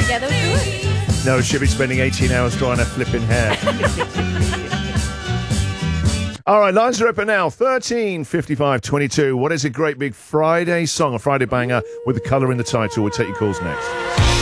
together. Good. No, she'll be spending 18 hours drying her flipping hair. All right, lines are open now. 13 55 22. What is a great big Friday song, a Friday banger with the colour in the title? We'll take your calls next.